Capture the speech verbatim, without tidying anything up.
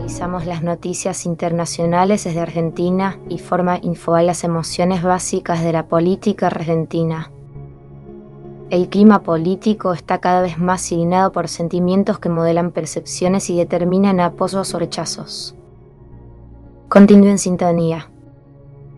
Analizamos las noticias internacionales desde Argentina y forma infoal las emociones básicas de la política argentina. El clima político está cada vez más signado por sentimientos que modelan percepciones y determinan apoyos o rechazos. Continúe en sintonía.